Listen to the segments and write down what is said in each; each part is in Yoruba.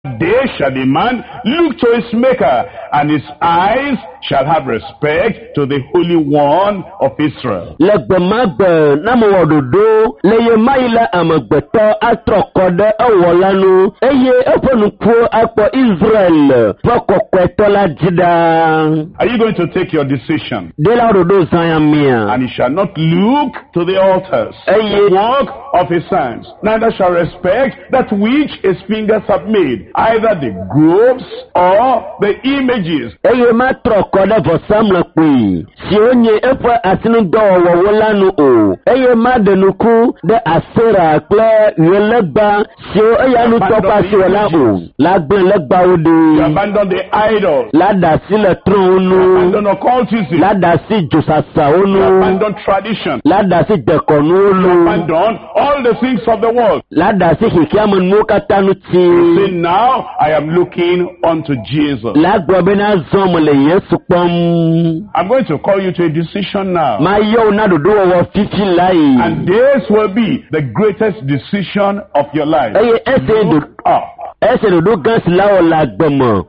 Day shall the man look to his maker, and his eyes shall have respect to the Holy One of Israel. Legbemagbe namowododo leye maila amagbeto atrokode awolanu eye efonukuo akpo Israel pokokweto la jida. Are you going to take your decision? Dela ododo zanyamia. And he shall not look to the altars, the work of his hands, neither shall respect that which his fingers have made, either the groves or the images. Eye matrokode vosamla kwi. Si onye efe asinu do wawolanu o. Eye madenuku de asera kle yelegba si o eyanu topa si wala o. Lagben legba ode. You abandon the idols. Lada si le tron You onu. abandon occultism. Lada si josasa You onu. abandon tradition. Lada si dekonu You onu. abandon all the things of the world. Lada si hikiamun mukatanu ti. Say, now I am looking unto Jesus. Lagbobena zomle Yesu pom. I'm going to call you to a decision now. Ma yo na dodo wo fifi lai. And this will be the greatest decision of your life. Eye ese do Look up ese dodo gas lawo lagbomo.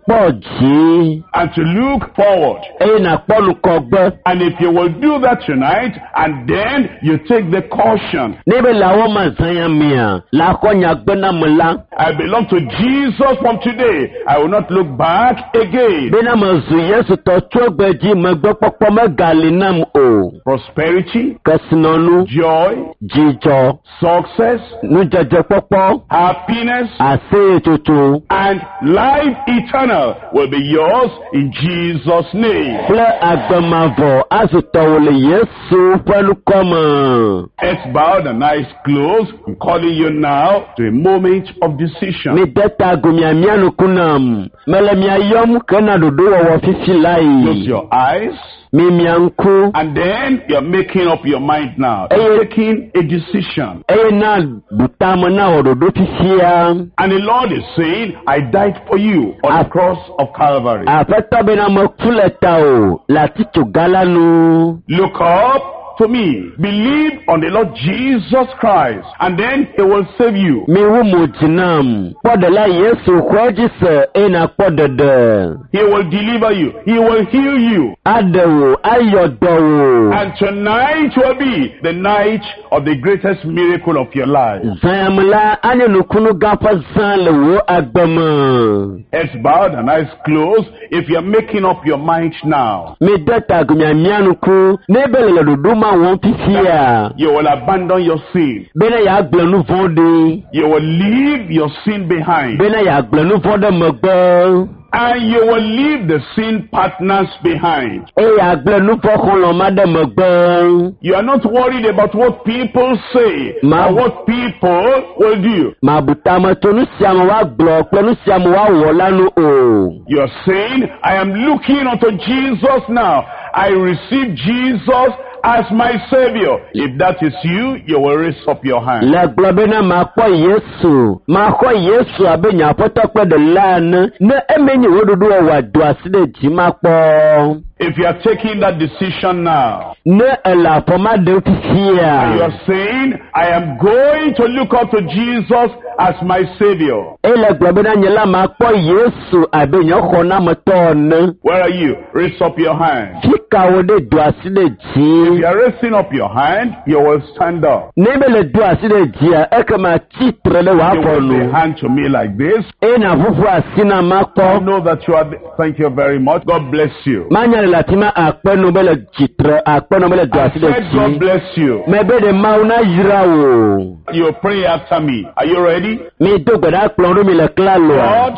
Poji. and to look forward. Eye na ponu kogbe. And if you will do that tonight, and then you take the caution, Nebe lawo mazanya mia. La konya gbena mla. I belong to Jesus from today. I will not look back again. Bena mazu Yesu to chogbeji megbe popo megalinam o. Prosperity, Kasinonu. joy, Jijo. success, Nujaje popo. happiness, Ase tutu. and life eternal will be yours in Jesus' name. Ple agbemavo azutowole Yesu pelu koma. Let's bow the eyes closed. I'm calling you now to a moment of decision. Mi deta gumiamianu kunam. Mele miayom kena dudu wa fifi Close lai. your eyes. Mi mianku. And then you're making up your mind now. Hey. You're making a decision. Eye na butama na ododo fifia. And the Lord is saying, I died for you on the cross of Calvary. Afeta bena makuleta o. Laticho galanu. Look up to me. Believe on the Lord Jesus Christ, and then He will save you. Mi wumu jinam. Podela Yesu kwejise ena podede. He will deliver you. He will heal you. Adewo ayodowo. And tonight will be the night of the greatest miracle of your life. Zayamla ane nukunu gafa zanle wo agbama. Heads bowed and eyes closed. If you're making up your mind now, Mi deta gumiamianuku. Nebele duduma won fifia. you will abandon your sin. Bena ya glenu vonde. You will leave your sin behind. Bena ya glenu vonde megbe. And you will leave the sin partners behind. E ya glenu vokolon made megbe. You are not worried about what people say Ma- or what people will do. Mabutama tonu siamu wa glo. Plenu siamu wa wolanu o. You are saying, I am looking unto Jesus now. I receive Jesus as my Savior. If that is you, you will raise up your hand. Le globena makwa Yesu. Makwa Yesu abenya potokwe de lan. Ne emeni wodudu wa duaside jimakpo. If you are taking that decision now, Ne ela poma de and you fifia. are saying, I am going to look up to Jesus as my Savior. Ele globena nyela makwa Yesu abenya kona matone. Where are you? Raise up your hand. Fika wode duaside If ji. you are raising up your hand, you will stand up. Nebele duaside ji ya ekema chitrele You will say wafonu. hand to me like this. Ena fufu asina I makpo. know that you are. Thank you very much. God bless you. Manya latima akpeno bele chitre. Akpeno bele I duaside said God ji. bless you. Mebede mauna jirawo. You pray after me. Are you ready? Mi dogbeda kplɔnu mi le klalo. God,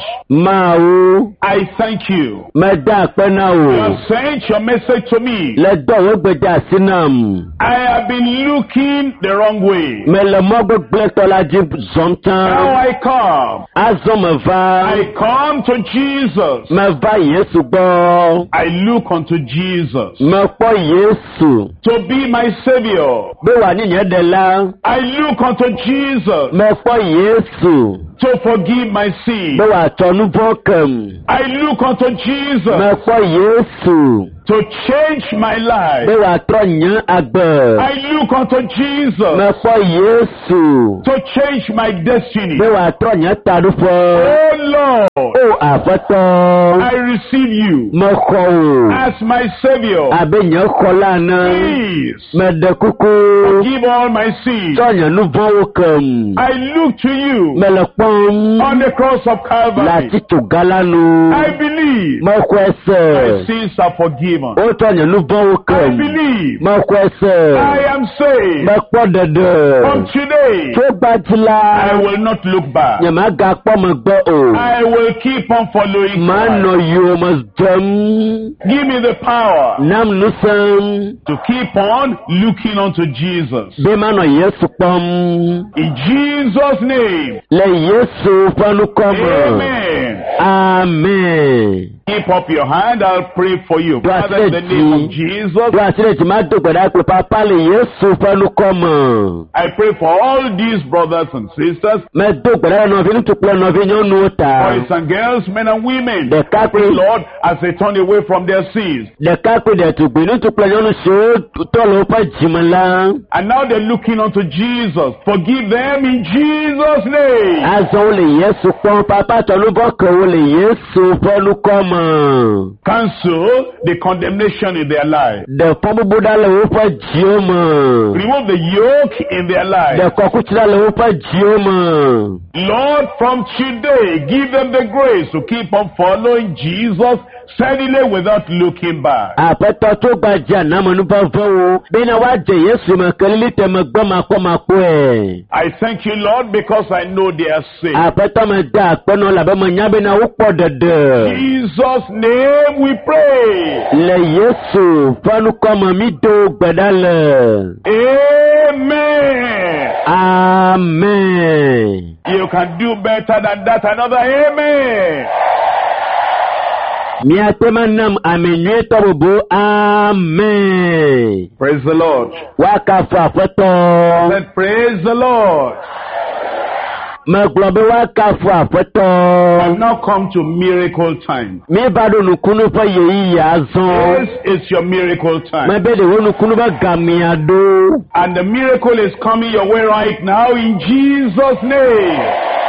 Mawu. I thank you. Meda akpena You o. have sent your message to me. Le dɔwɔ gbedza sinam. I have been looking the wrong way. Mele mɔgbegblẽtɔ la dzi zɔm Now tã. I come. Azɔ meva. I come to Jesus. Meva Yesu gbɔ. I look unto Jesus Mekpɔ Yesu. to be my Savior. Be wà ní nyɛ de la. I look unto Jesus Mekpɔ Yesu. to forgive my sin. Be wà tsɔ nu vɔ kem. I look unto Jesus Mekpɔ Yesu. to change my life. Be wà trɔ nye agbe. I look unto Jesus Mekpɔ Yesu. to change my destiny. Be wà trɔ nye taɖoƒe. Oh Lord. Àfẹ́tọ́. I receive you Mo kọ̀ o. as my Savior. Àbẹ̀yàn kọ̀ lánàá. Please Mẹ̀dẹ̀ kúkú. forgive all my sins. Sọ̀yàn ló bọ́ wò kàn. I look to you Mẹ̀lẹ̀ pọ́n. on the cross of Calvary. Láti tó gálánù. I believe Mo kọ̀ my ẹsẹ̀. sins are forgiven. Ó tọ̀yàn ló bọ́ wò I kàn. believe Mo kọ̀ ẹsẹ̀. I am saved. Mo pọ̀ dẹ̀dẹ̀. From today, Tó gbà tí la. I will not look back. Nyàmá ga pọ́ mọ̀ gbọ́ o. I will keep on following Màá nọ Christ. yóò mọ̀ jẹun. Give me the power Nam nusan. to keep on looking unto Jesus. Bí màá nọ Yéṣu pọ́n. In Jesus' name, Lẹ Yéṣu pọ́nú kọ́mọ̀. amen. Amen. Keep up your hand, I'll pray for you. Do I Father, in the say name to- of Jesus, Bí a ti lè ti máa dògbòdà pé pápá lè Yéṣu pọ́nú kọ́mọ̀. I pray for all these brothers and sisters, Mẹ dògbòdà lọ́nà fi ní tupọ̀ lọ́nà fi yóò nù ta. boys and girls, men and women. Dẹ̀ka pé Lord, as they turn away from their sins. dẹ̀ka pé dẹ̀tùgbì ní tupọ̀ yóò nù ṣe ó tọ́lọ̀ ó pa jìmọ̀ la. And now they're looking unto Jesus. Forgive them in Jesus' name. Azọ̀ ó lè Yéṣu pọ́n pápá tọ́lú bọ́kẹ̀ ó lè Yéṣu pọ́nú kọ́mọ̀. Cancel the condemnation in their life. Dẹ̀kọ́ búbú dálẹ̀ ó pa jí ó mọ̀. Remove the yoke in their life. Dẹ̀kọ́ kúchí dálẹ̀ ó pa jí ó mọ̀. Lord, from today, give them the grace to keep on following Jesus steadily without looking back. Àpẹtọ tó gbajà náà nípa fọwọ́ bí náà wàá jẹ Yéṣu mẹ̀kẹ́lẹ́lẹ́ tẹ̀mẹ̀ gbọ́ máa kọ́ máa kó ẹ̀. I thank you, Lord, because I know they are saved. Àpẹtọ mi dá àpẹnu làbẹ́ mọ̀ nyábẹ́ náà ó pọ̀ dẹ̀dẹ̀. Jesus' name we pray. Lẹ Yéṣu fọnukọ́mọ mi do gbẹ̀dálẹ̀. Amen. Amen. You can do better than that. Another amen. Mi àtẹ́mọ̀ nam àmìnyé tọ́bùbù amen. Praise the Lord. Wá ká fún àpẹtọ. Said, praise the Lord. Mẹ̀gbọ́n wá ká fún àpẹtọ. I've now come to miracle time. Mi bá dùn nùkúnú fẹ́ yẹ̀yí yà á zan. This is your miracle time. Mẹ̀bẹ́dẹ̀ wọ́n nùkúnú bá gàmì àdó. And the miracle is coming your way right now in Jesus' name.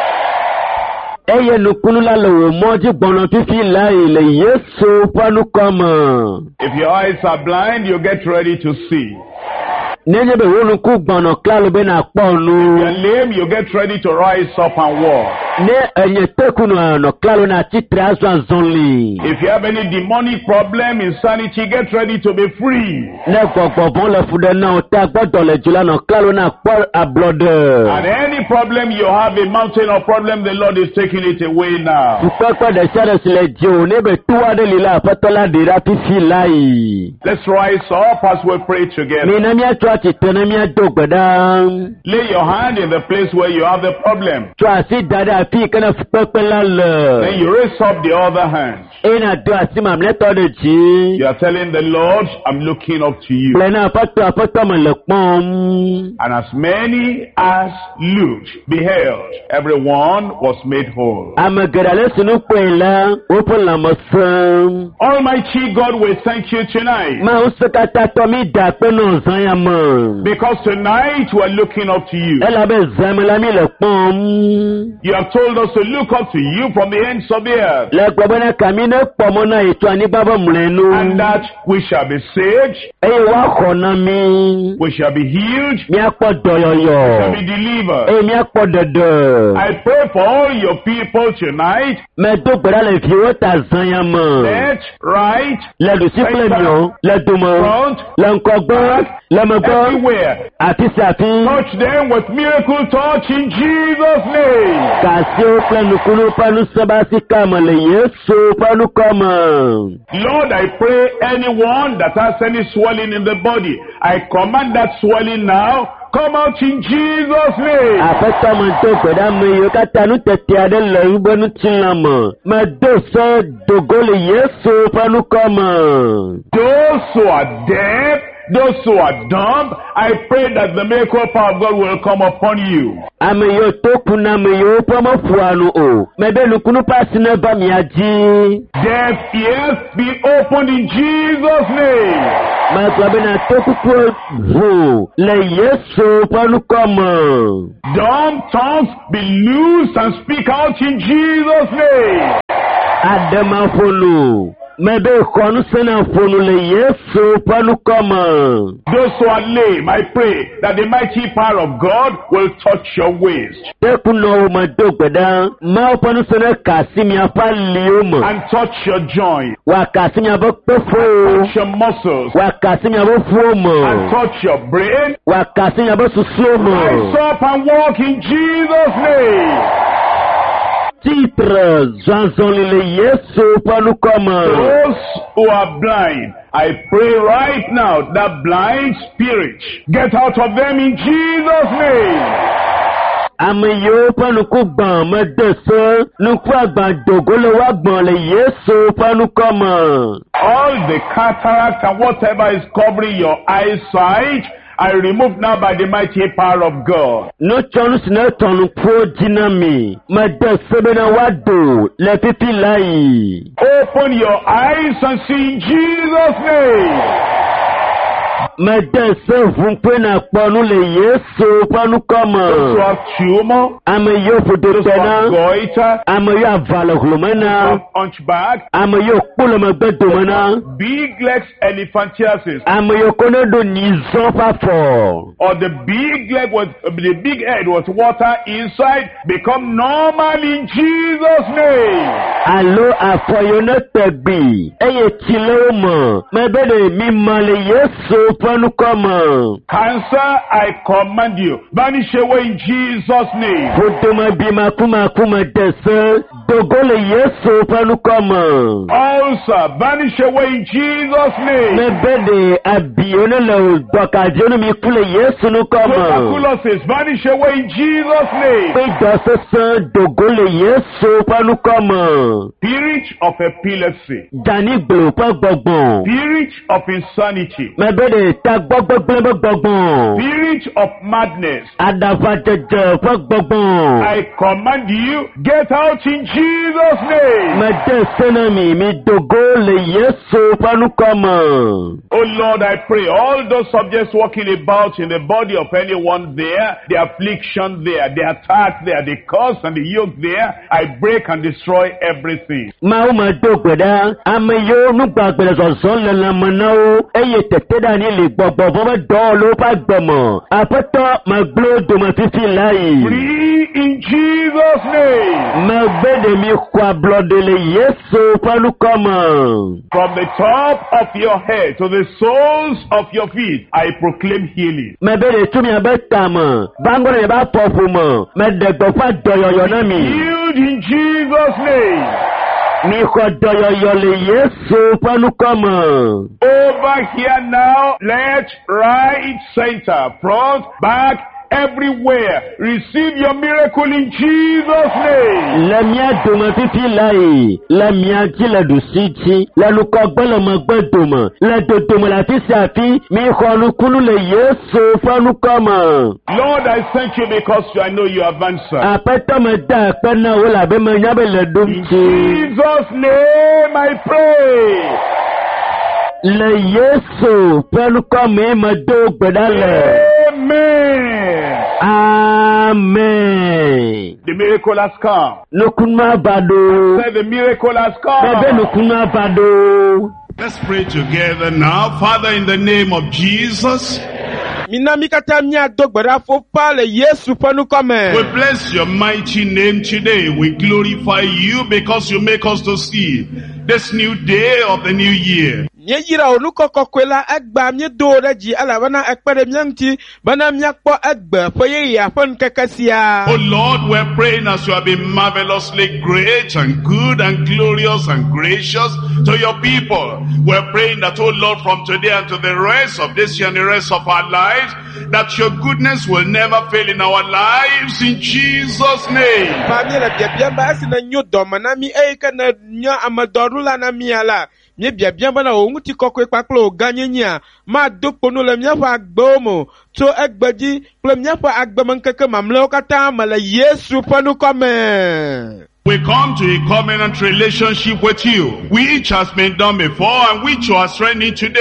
Ẹyẹ nùkúnú lálẹ́ wò mọ́jú gbọ̀nà fífi láì lè Yéṣu fọ́nukọ́mọ̀. If your eyes are blind, you get ready to see. N'enye bẹ̀ wọ́n nùkú gbọ̀nà kílálù bẹ́ẹ̀ nà pọ̀ nù. You're lame, you get ready to rise up and walk. Ní ẹ̀yẹ tẹ́kùnù ọ̀nà kílálù náà ti tẹ̀rẹ̀ aṣọ àzọ́nlé. If you have any demonic problem, insanity, get ready to be free. Ní gbọ̀gbọ̀bọ̀n lọ fún dẹ náà tẹ́ gbọ́dọ̀ lẹ̀ jùlọ náà kílálù náà pọ̀ àblọ́dẹ̀. And any problem you have, a mountain of problem, the Lord is taking it away now. Ìpẹ́pẹ́ dẹ̀ sẹ́dẹ̀ sílẹ̀ jẹ́ òun níbẹ̀ túwádé lílá àfẹ́tọ́lá dèrà fífi láì. Let's rise up as we pray together. Mi na mi atọ ati tẹ na mi adó gbẹdá. Lay your hand in the place where you have the problem. Tó àti dada àfi ìkànnì pẹ́pẹ́ lálẹ́. Then you raise up the other hand. Ẹ̀yin àdó àti màmúlẹ́tọ̀ de jì. You are telling the Lord, I'm looking up to you. Pẹ̀lú àfẹ́tọ̀ mọ̀lẹ́ pọ́n. And as many as looked, beheld, everyone was made whole. Àmọ̀gẹ̀dẹ̀ lẹ́sìnú pẹ̀lá, ó pọ̀ làmọ̀ sàn. Almighty God, we thank you tonight. Máa ń sẹ́kátà tọ́ mi dà pé náà zan ya mọ̀. Because tonight we're looking up to you. Ẹ lábẹ́ zàmìlámì lẹ̀ pọ́n. You have told us to look up to you from the ends of the earth. Lẹ́gbọ̀gbọ́n náà kàmí náà pọ̀ mọ́ náà ètò àníbàbọ̀ mùlẹ́nu. And that we shall be saved, Ẹ̀yin wá kọ̀ náà mi. we shall be healed, Mi á pọ̀ we shall dọ̀yọ̀yọ̀. be delivered. Ẹ̀yin mi á pọ̀ dẹ̀dẹ̀. I pray for all your people tonight, Mẹ́tò gbẹ̀dá lè fi owó ta zan ya mọ̀. left, right, Lẹ́dùn sí pílẹ̀mìọ́, lẹ́dùnmọ́, front, lẹ́nkọ́gbọ́n, lẹ́mọ̀gbọ́n, everywhere. àti sàfin. Touch them with miracle touch in Jesus' name. Kàsí ó pẹ́nu kúrú pẹ́nu sábà sí kàmọ̀ lè Yéṣu pẹ́nu kọ́mọ̀. Lord, I pray anyone that has any swelling in the body, I command that swelling now, come out in Jesus' name. Àfẹ́tọ́mọ̀ tó gbẹ̀dá mi yóò kátànú tẹ̀tẹ̀ adé lọ ìgbónú tí ń lọ mọ̀. Mẹ́ dò sọ dògó lè Yéṣu pẹ́nu kọ́mọ̀. Those who are deaf, those who are dumb, I pray that the miracle power of God will come upon you. Àmì yóò tó kunna mi yóò pọ́nmọ́ fùwànù o. Mẹ́bẹ́ nukunu pàṣẹ náà bá mi àjí. Deaf ears be opened in Jesus' name. Mẹ́gbàgbé tó kúkú hù lè Yéṣu pẹ́nu kọ́mọ̀. Dumb tongues be loosed and speak out in Jesus' name. Adama fonu. Mebe konu sena fonu le Yesu panu kama. Those who are lame, I pray that the mighty power of God will touch your waist. Tekuno madogbeda. Ma panu sena kasimi apa lioma. And touch your joint. Wa kasimi abo pefo. Touch your muscles. Wa kasimi abo fuomo. And touch your brain. Wa kasimi abo susuomo. Rise up and walk in Jesus' name. Titre Zanzolile Yesu panu kama. Those who are blind, I pray right now that blind spirit get out of them in Jesus' name. Amayo panu kuban medese nuku agban dogolo wa gbon le Yesu panu kama. All the cataract and whatever is covering your eyesight, I remove now by the mighty power of God. No chance na tonu pro dinami. Medese bena wado le pipi lai. Open your eyes and see in Jesus' name. Medese vumpena panu le Yesu panu kama. Those who have tumor, Amayo those who have fudotena. goiter, Amayo avala glumena. hunchback, Amayo kula magbedomena. big legs elephantiasis, Amayo konedo nizon pafo. or the big leg with the big head with water inside, become normal in Jesus' name. Allo afoyo na tegbi. Eye tilo mo. Mebede mi male Yesu panu kama. Cancer, I command you, vanish away in Jesus' name. Fotoma bima kuma dese. Dogole Yesu panu kama. Ulcer, vanish away in Jesus' name. Mebede abiyone le dokajonu mi kule Yesu nu kama. Tuberculosis, vanish away in Jesus' name. Pe dose dogole Yesu panu kama. Spirit of epilepsy, Dani gbo pa gbọgbọn. spirit of insanity, Mebede ta gbọgbọgbọgbọgbọn. spirit of madness, Adafa jẹjẹ pa gbọgbọn. I command you, get out in Jesus' name. Mede senami mi dogo le Yesu panu kama. Oh Lord, I pray all those subjects walking about in the body of anyone there, the affliction there, the attack there, the curse and the yoke there, I break and destroy everything. Máa ma dógbẹ̀dá, àmì yóò nígbà gbẹ̀rẹ̀ sọ̀sọ́ lẹ́la mọ̀náwó, ẹyẹ tẹ̀tẹ̀ dání lè gbọ̀gbọ̀ fọ́fẹ́ dọ́ ló bá gbọ̀mọ̀. Àpẹtọ́ ma gbó dòmọ̀ fífi láàyè. Free in Jesus' name. Ma gbẹ́dẹ̀ mi kọ́ ablọ́dẹ̀lẹ̀ Yéṣu pálukọ́mọ̀. From the top of your head to the soles of your feet, I proclaim healing. Ma bẹ̀rẹ̀ túnmí abẹ́ tàmọ̀, báńgọ́nà yẹn bá pọ̀ fún mọ̀, ma dẹ̀gbọ̀ fà dọ̀yọ̀yọ̀ náà mi. Healed in Jesus' name. Mi kọ́ dọ̀yọ̀yọ̀ lè Yéṣu pálukọ́mọ̀. Over here now, left, right, center, front, back, everywhere. Receive your miracle in Jesus' name. Lamia doma fifi lai, lamia jila du siti, la luka gbala magba doma, la do doma la fisi afi, mi khonu kulu le Yesu fanu kama. Lord, I thank you because I know you have answered. Apeta me da pena wala be me nyabe le In dumti. Jesus' name I pray. Le Yesu fanu kama ma do gbedale. Amen. Amen. The miracle has come. Nukunma bado. Say the miracle has Bebe come. nukunma bado. Let's pray together now. Father, in the name of Jesus, Minamikata mia dogbera fo pale Yesu panu kome. we bless your mighty name today. We glorify you because you make us to see this new day of the new year. Nye yira onuko kokwela egba mye do reji ala wana ekpere myanti bana myakpo egbe foye ya fon kekasia. Oh Lord, we're praying as you have been marvelously great and good and glorious and gracious to your people. We're praying that, oh Lord, from today and to the rest of this year and the rest of our lives, that your goodness will never fail in our lives in Jesus' name. Famye la biabiamba asi na nyo doma na mi eika na nyo amadorula na mi ala. Nye biabiamba na onguti kokwe paklo ganyenya. Ma dopono le myafa agbomo. To egbaji ple myafa agbomankeke mamleo kata mala Yesu panu kome. We come to a covenant relationship with you, which has been done before and which you are strengthening today.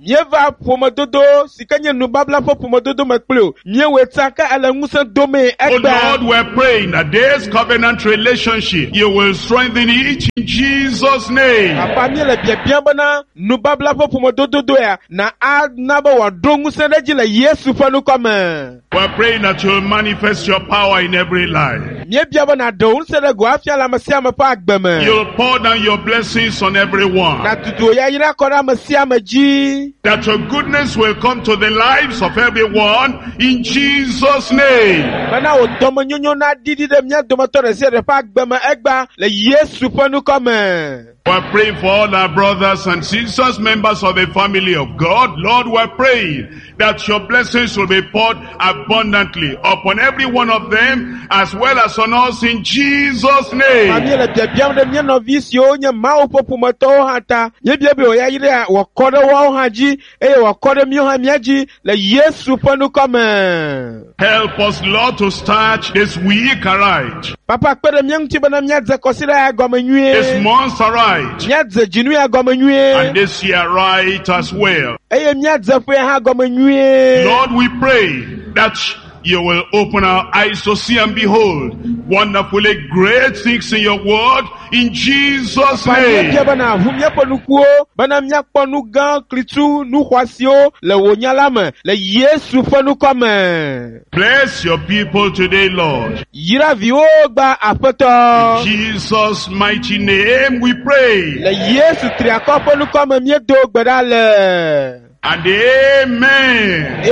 Mieva pomododo sikanye nubabla fo pomododo mekpleo. Miewe taka ala ngusa dome Oh egba. Lord, we're praying that this covenant relationship, you will strengthen it in Jesus' name. Papa miele bia bana nubabla fo pomododo ya na naba wa dongu sedeji la Yesu fanu kome. We're praying that you'll manifest your power in every life. Mie bia bana don sede go afia la masia me pa agbeme. You'll pour down your blessings on everyone. Na tutu ya yira kora masia maji. That your goodness will come to the lives of everyone in Jesus' name. Bana o domo nyonyo na didi de mia domo tore se de pa agbeme egba le Yesu fanu kome. We're praying for all our brothers and sisters, members of the family of God. Lord, we're praying that your blessings will be poured abundantly upon every one of them as well as on us in Jesus' name. Amiele biam de mia novice yo nye ma opopu mato hata. Nye biabe o ya yire wakode wa haji wakode mi ha miaji le Yesu fanu kome. Help us, Lord, to start this week aright. Papa kwede mia nti bana mia dze kosira ya gome This nyue. month aright. Mia dze jinu ya gome nyue. And this year right as well. Mia dze fe ha gome nyue. Lord, we pray that you will open our eyes to see and behold wonderfully great things in your word in Jesus' name. Bana humya ponukuo bana mia ponu gan klitu nu hwasio le wonyalame le Yesu fanu kome. Bless your people today, Lord. Yira viwo gba apeto. In Jesus' mighty name we pray. Le Yesu triako ponu kome mie do gbedale. And amen.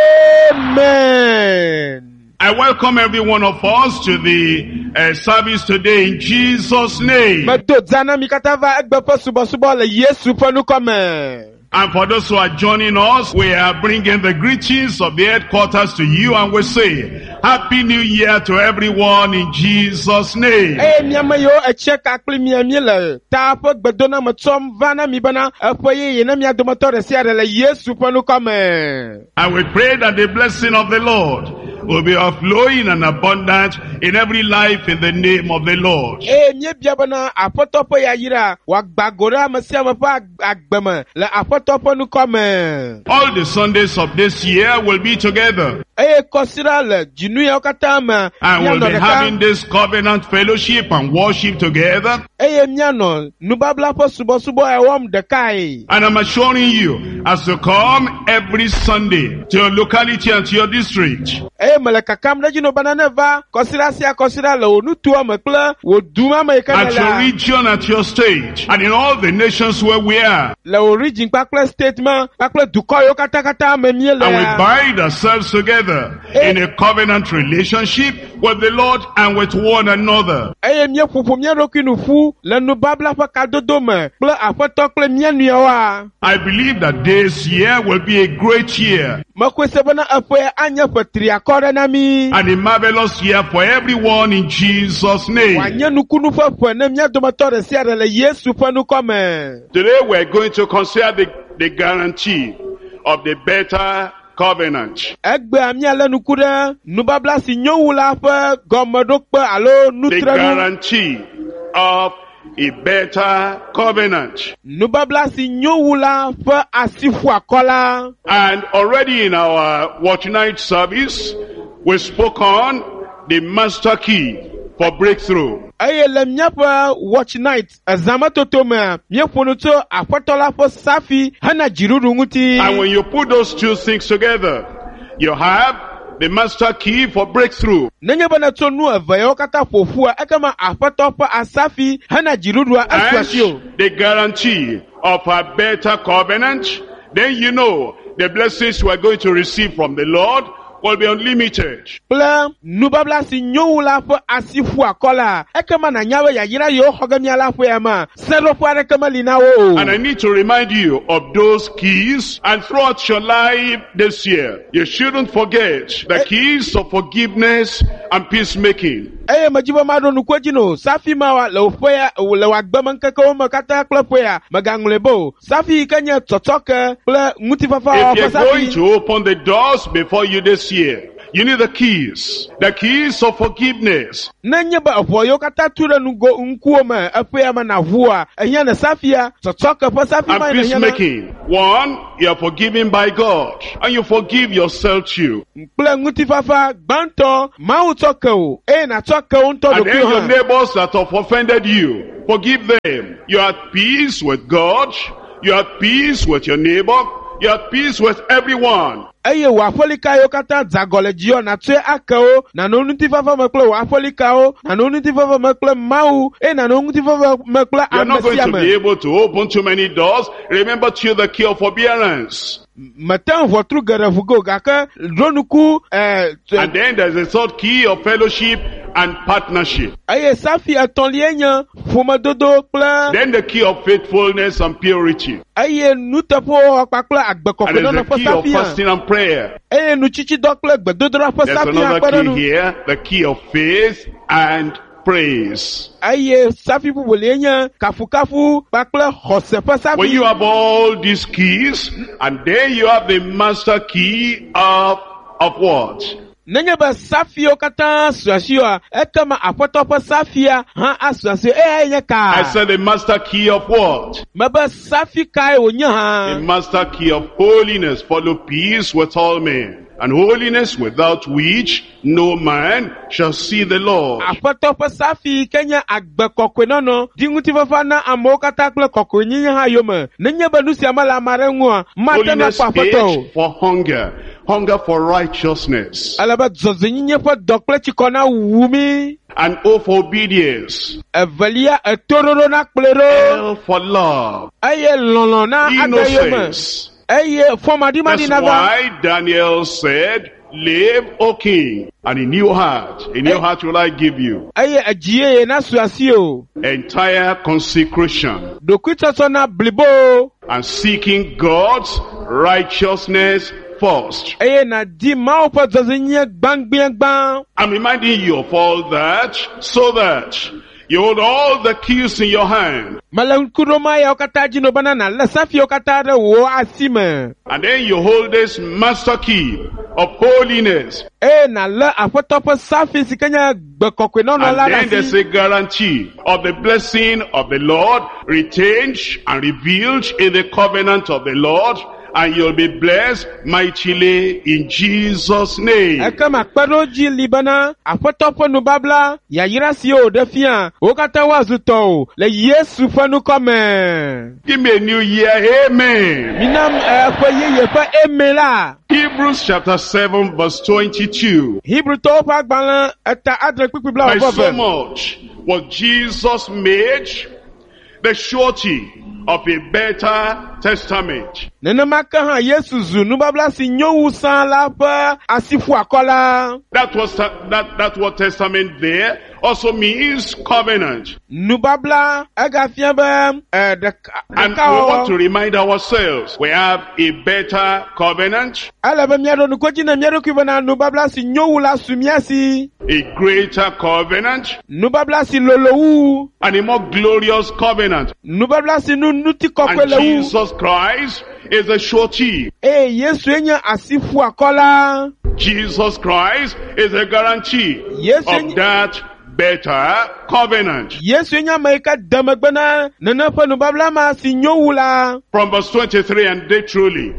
Amen. I welcome every one of us to the service today in Jesus' name. Medo zana mikatava egbepo subo le Yesu fanu kome. And for those who are joining us, we are bringing the greetings of the headquarters to you, and we say, Happy New Year to everyone in Jesus' name. Miama yo check akli miamile. Tapo gbedona matom vana mibana apoye yena mia domoto siare le Yesu panu kome. And we pray that the blessing of the Lord will be overflowing and abundant in every life in the name of the Lord. Mie biabana apotopo ya yira wagbagora masia mapa agbema le apotopo nu kome. All the Sundays of this year will be together. Kosira le jinu ya okatama. And we'll be having this covenant fellowship and worship together. Miano nubabla po subo ewom dekai. And I'm assuring you, as you come every Sunday to your locality and to your district, Malaka kamna jino bananeva kosira sia kosira le onutua mekle woduma at your mekanela. region, at your state, and in all the nations where we are, Le origin pakle statement pakle dukoyo kata memiele. and we bind ourselves together in a covenant relationship with the Lord and with one another. Mie fufu mie rokinufu le nubabla fa kadodome kple afetokle mie nuyawa. I believe that this year will be a great year Makwese bana afoya anya fatri akore na mi. and a marvelous year for everyone in Jesus' name. Wanye nukunu fa fwe ne mie domatore siare le Yesu fanu kome. Today we're going to consider the guarantee of the better covenant. Egbe amia le nukure nubabla si nyowula fa gomodokpe alo The nutrenu. guarantee of a better covenant. Nubabla si nyowula fa asifu akola. And already in our watch night service, we spoke on the master key for breakthrough. Le miape watch night azamatoto me miefonuto afotola fo safi hana jiruru nguti. And when you put those two things together, you have the master key for breakthrough. Nenye bana tonu avayo kata fofua ekama afoto fo asafi hana jiruru aswasio. And the guarantee of a better covenant, then you know the blessings we are going to receive from the Lord will be unlimited. Ple nubabla si nyowula fo asifu akola ekama na nyawe ya yira yo hogami ala fo yama sero fo arekama linawo. And I need to remind you of those keys, and throughout your life this year, you shouldn't forget the keys of forgiveness and peacemaking. Majiba mado nukwejino safi mawa le ufoya le wagbama nkeke o makata kle foya maganglebo safi kanya totoke ple ngutifafa If you're going safi. to open the doors before you this year, You need the keys of forgiveness. Nenye ba opoyo kata tura nugo unkuoma epe ama na vua ehia na safia tsotoka pa safi And mai na peacemaking. One, you are forgiven by God, and you forgive yourself too. Ple nguti fafa banto mau tokeo na tokeo nto And do then your kuha neighbors that have offended you, forgive them. You are at peace with God. You are at peace with your neighbor. You are at peace with everyone. eye wafolika yo kata zagole jio na tse akao na no nuti fafa mekle wafolika o na no nuti fafa mekle mau na no nuti fafa mekle You are not going to be amesiame able to open too many doors. Remember to you the key of forbearance. Matan votre garafugo gaka dronuku And then there's a third key of fellowship and partnership. eye safi atonlienya fuma dodo kla Then the key of faithfulness and purity. eye nutapo akpakla agbekoko And there's na the po key of safi fasting and prayer. eye nuchichi dokle gbedodora po There's safi another key akparanu here, the key of faith and praise. eye safi bubulenya kafu bakla hose po safi When you have all these keys, and then you have the master key of what? Nenye ba safi o kata suasio ekama apoto po safia ha asuasio enye I ka said the master key of what? maba safi kai onya ha The master key of holiness. Follow peace with all men, and holiness without which no man shall see the Lord. apoto po safi kenya agbekokwe nono dinguti fafa na amokata kle kokwe nyinya ha yoma nenye ba nusi amala marenwa mata na Holiness kwa apoto is for hunger for righteousness, alaba zozinye po dokle chikona wumi and O for obedience, evalia etororo na klero L for love, aye lono na agayoma innocence. aye fomadi That's madina ba why Daniel said, live, O king, and a new heart will I give you. aye ajiye na suasio Entire consecration dokuita sona blibo and seeking God's righteousness first. aye na di maupa zozinye bang. I'm reminding you of all that so that you hold all the keys in your hand, Malankuroma ya okataji no banana la safi okatare wo asime and then you hold this master key of holiness, na la afotopo safi sikanya gbekokwe no la and then there's a guarantee of the blessing of the Lord retained and revealed in the covenant of the Lord, and you'll be blessed mightily in Jesus' name. ekama kperoji libana afotopo no babla ya yirasi o defia okata wazuto le Yesu fanu come Give me a new year, amen. minam ye fa emela Hebrews chapter 7 verse 22. Hebrew to fa gbalan eta adre pipi bla By so ofofe much was Jesus made the surety of a better testament. nene maka ha Yesu zu nu babla si nyowu san la pa asifu akola That word testament there also means covenant. nu babla agafia be And we want to remind ourselves, we have a better covenant, ala be miado nu koji na miado ki bana nu babla si nyowu la sumiasi a greater covenant, nu babla si lolowu and a more glorious covenant. nu babla si nu nuti And kokwelewu Jesus Christ is a surety. Yesu enya asifu akola Jesus Christ is a guarantee Yes, of that better covenant. Yesu enya maika damagbana nana fa nu babla ma si nyowu la From verse 23, and they truly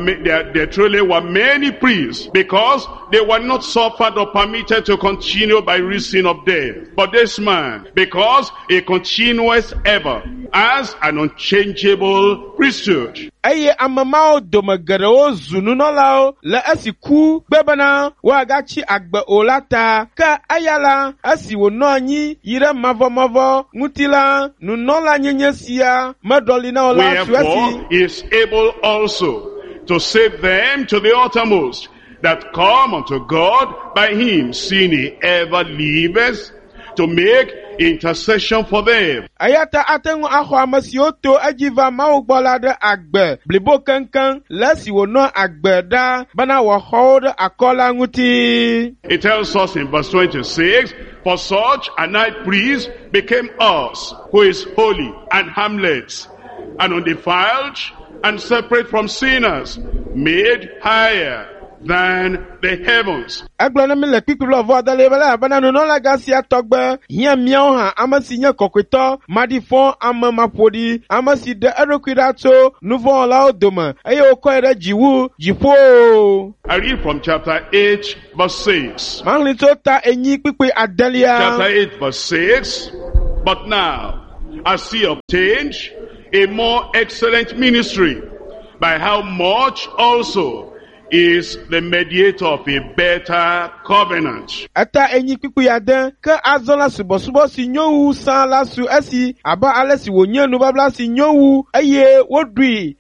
were many priests, because they were not suffered or permitted to continue by reason of death. But this man, because he continues ever as an unchangeable priesthood. aye amamao domagaro zunu no lao la asiku bebana wa gachi agba olata ka ayala asi wono anyi yire mavo mutila nunola nyenyesia madoli na ola suasi Wherefore he is able also to save them to the uttermost that come unto God by him, seeing he ever liveth to make intercession for them. ayata atengu aho amasioto ajiva maugbola de agbe blibo kankan lasi wono agbe da bana wa hold akola nguti. It tells us in verse 26, for such a high priest became us, who is holy and harmless and undefiled and separate from sinners, made higher than the heavens. Egblɔ ne mi le kpikplu vɔ da le be la bena nunɔlaga sia tɔgbe hiã míawo hã ame si nye kɔkɔetɔ maɖifɔ ame maƒoɖi ame si ɖe eɖokui ɖa tso nuvɔwɔlawo dome eye wòkɔe ɖe dziwu dziƒo. I read from chapter 8 verse 6. Maɣli tso ta enyi kpikpi adelia. Chapter 8 verse 6. But now, as he obtained a more excellent ministry, by how much also is the mediator of a better covenant. Eta enyi kpikpi ade ke azɔ la subɔsubɔ si nyowu san la su esi aba ale si wònye nubabla si nyowu eye woɖui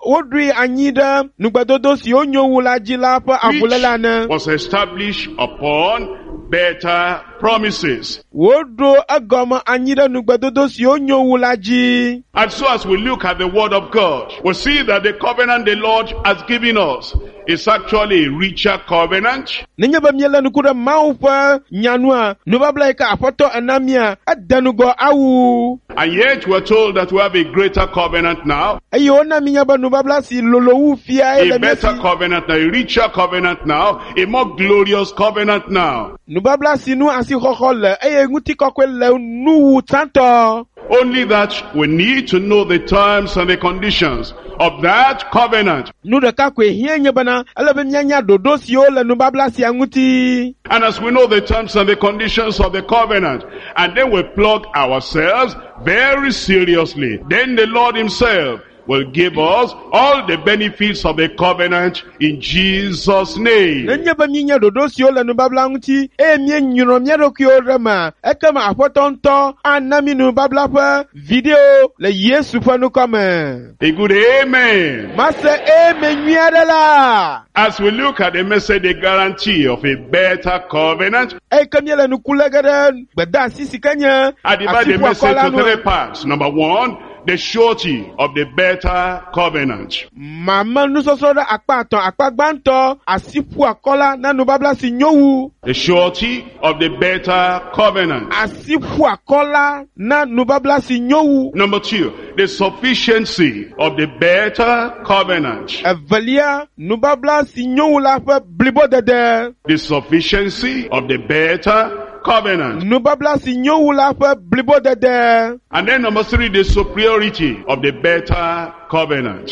anyi ɖe nugbedodo si wonyowu la dzi la ƒe avuléla ne. Was established upon better promises. Woɖo egɔme anyi ɖe nugbedodo si wonyowu la dzi. And so as we look at the word of God, we see that the covenant the Lord has given us is actually a richer covenant. Nenye be miele nuku ɖe Mawu ƒe nyanua, nubabla yi ke aƒetɔ enamia edenugɔ awu. And yet we're told that we have a greater covenant now. Eye wona mi nya be nubabla si lolowu fia A better covenant now, a richer covenant now, a more glorious covenant now. Nubabla si nu asi xɔxɔ le eye ŋutikɔkɔe le nuwu tsãtɔ. Only that we need to know the terms and the conditions of that covenant. Nu ɖeka koe hiã nye bena ele be mianya ɖoɖo siwo le nubabla sia ŋuti. And as we know the terms and the conditions of the covenant, and then we plug ourselves very seriously, then the Lord himself will give us all the benefits of the covenant in Jesus' name. Nenye be minya ɖoɖo siwo le nubabla ŋuti eye mienyrɔ mía ɖokuiwo ɖe me ekema aƒetɔ ŋutɔ ana mi nubabla ƒe viɖewo le Yesu ƒe nukɔ me. A good amen. Mase amen nyui aɖe la. As we look at the message, the guarantee of a better covenant, eye ke míele nuku lé ge ɖe gbedeasi si ke nye I divide the asiƒoakɔ message la to three nu. parts. Number one, the surety of the better covenant. Mame nusɔsrɔ̃ ɖe akpa atɔ̃ akpa gbãtɔ asiƒoakɔ la na nubabla si nyowu. The surety of the better covenant. Asiƒoakɔ la na nubabla si nyowu. Number two, the sufficiency of the better covenant. Evelia nubabla si nyowu la ƒe blibodede. The sufficiency of the better covenant. Nubabla si nyowu la ƒe blibodede. And then number three, the superiority of the better covenant.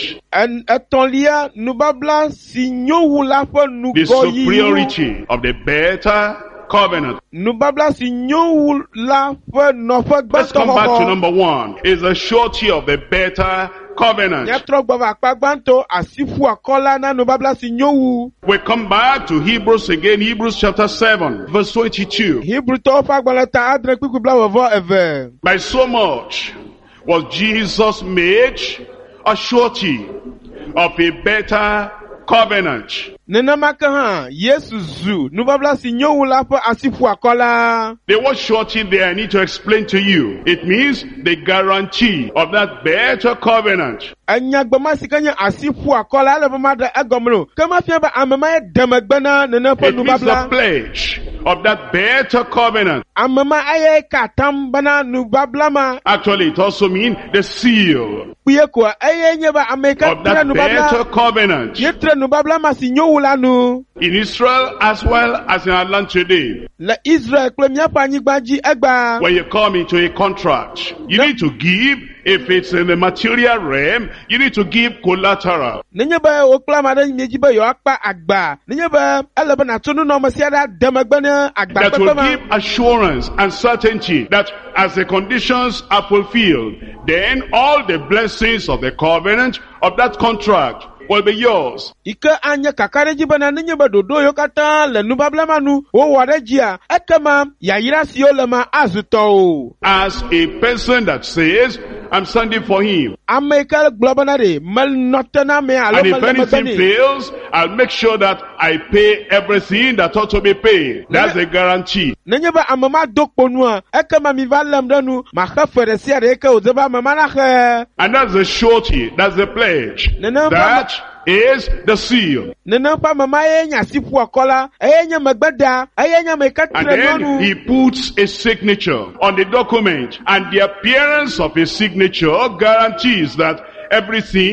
Etɔ̃lia nubabla si nyowu la ƒe The nugɔyiwo. superiority of the better covenant. Nubabla si nyowu la ƒe nɔƒe Let's come back to gbãtɔ. number one. Is the surety of the better covenant. Míatrɔ gbɔ va akpa gbãtɔ asiƒoakɔ la na nubabla si nyowu. We come back to Hebrews again, Hebrews chapter 7, verse 22. Hibrutɔwo ƒe agbalẽ ta adre kpikpi blaeve eve. By so much was Jesus made a surety of a better covenant. Nenema ke hã Yesu zu nubabla si nyowu la ƒe asiƒoakɔ la. The word surety there I need to explain to you. It means the guarantee of that better covenant. Enyagbema si ke nye asiƒoakɔ la ele be ma ɖe egɔme o. Ke mafia be ame ma ye demegbe na nene ƒe It means the nubabla. pledge of that better covenant. Ame ma eye ka atam bena nubabla ma. Actually, it also means the seal Kpuye koa eye nye be ame yi ke of tre that better nubabla. covenant. Ye tre nubabla ma si nyowu la nu. In Israel as well as in our land today. Le Israel kple míaƒe anyigba dzi egba. When you come into a contract, you need to give, if it's in the material realm, you need to give collateral. Nenye be wokpla ma ɖe mie dzi be yewoakpa agba. Nenye be ele be nato nunɔmesi aɖe demegbe ne agba That will kpekpe ma. give assurance and certainty that as the conditions are fulfilled, then all the blessings of the covenant of that contract will be yours. Ike anye kaka ɖe dzi bena nenye be ɖoɖo yiwo katã le nubabla ma nu wowɔ ɖe dzia, ekema yayra siwo le ma azu tɔwo. As a person that says, I'm standing for him. Ame yi ke gblɔ bena ɖe menɔte na ame alo And if mele megbe anything nɛ. fails, I'll make sure that I pay everything that ought to be paid. That's a guarantee. Nenye be ame ma do kponua, ekema mi va lém ɖe nu, maxe fe ɖe sia ɖe yi ke wòdze be ame ma naxe. And that's the surety, that's the pledge. That is the seal. Nene ƒe ame ma ye nye asiƒoakɔ la, eye nye megbeda, eye nye ame yi ke And tre then nyɔnu. he puts a signature on the document. And the appearance of a signature guarantees that everything